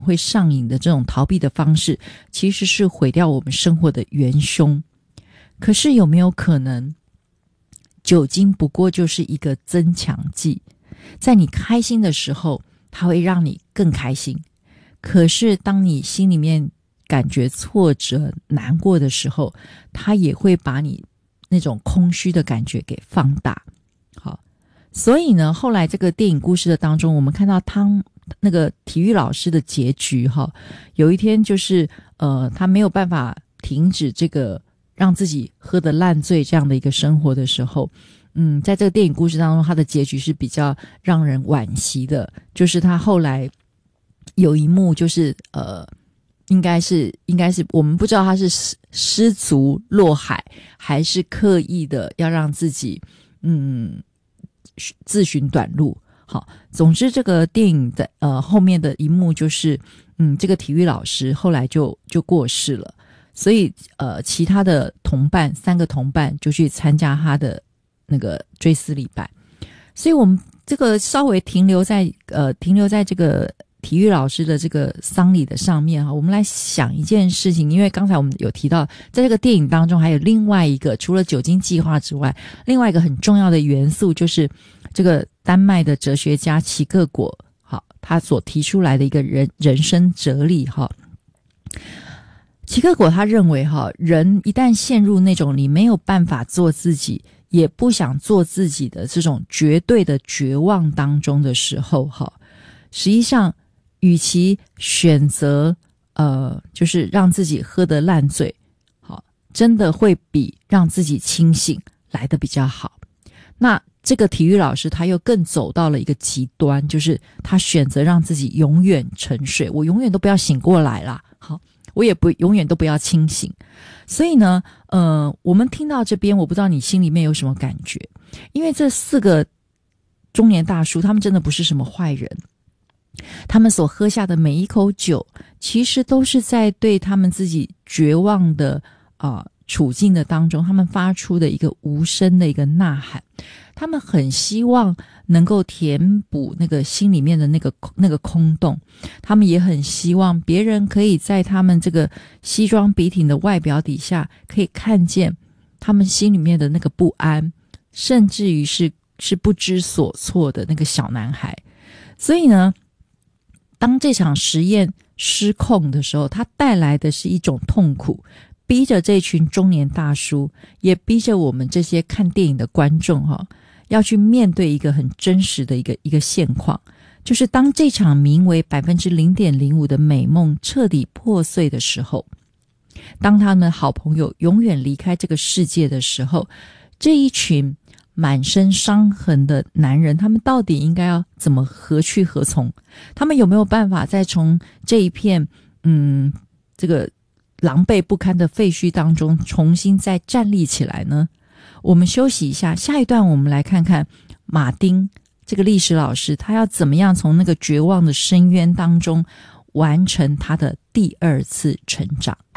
会上瘾的这种逃避的方式，其实是毁掉我们生活的元凶。可是有没有可能，酒精不过就是一个增强剂，在你开心的时候，它会让你更开心。可是当你心里面感觉挫折、难过的时候，它也会把你那种空虚的感觉给放大。好，所以呢，后来这个电影故事的当中，我们看到那个体育老师的结局哈，有一天就是他没有办法停止这个让自己喝得烂醉这样的一个生活的时候，在这个电影故事当中，他的结局是比较让人惋惜的，就是他后来有一幕就是应该是我们不知道他是失足落海，还是刻意的要让自己自寻短路。好，总之这个电影的后面的一幕就是这个体育老师后来就过世了，所以其他的3个同伴就去参加他的那个追思礼拜。所以我们这个稍微停留在这个体育老师的这个丧礼的上面哈，我们来想一件事情，因为刚才我们有提到，在这个电影当中还有另外一个，除了酒精计划之外，另外一个很重要的元素就是这个丹麦的哲学家齐克果，好，他所提出来的一个人生哲理哈。齐克果他认为哈，人一旦陷入那种你没有办法做自己，也不想做自己的这种绝对的绝望当中的时候哈，实际上与其选择就是让自己喝得烂醉，好，真的会比让自己清醒来得比较好。那这个体育老师他又更走到了一个极端，就是他选择让自己永远沉睡，我永远都不要醒过来啦，好，我也永远都不要清醒。所以呢我们听到这边，我不知道你心里面有什么感觉，因为这4个中年大叔他们真的不是什么坏人，他们所喝下的每一口酒其实都是在对他们自己绝望的处境的当中，他们发出的一个无声的一个呐喊。他们很希望能够填补那个心里面的那个空洞，他们也很希望别人可以在他们这个西装笔挺的外表底下可以看见他们心里面的那个不安，甚至于是不知所措的那个小男孩。所以呢，当这场实验失控的时候，它带来的是一种痛苦，逼着这群中年大叔，也逼着我们这些看电影的观众要去面对一个很真实的一个现况，就是当这场名为 0.05% 的美梦彻底破碎的时候，当他们的好朋友永远离开这个世界的时候，这一群满身伤痕的男人，他们到底应该要怎么何去何从？他们有没有办法再从这一片这个狼狈不堪的废墟当中重新再站立起来呢？我们休息一下，下一段我们来看看马丁这个历史老师，他要怎么样从那个绝望的深渊当中完成他的第2次成长。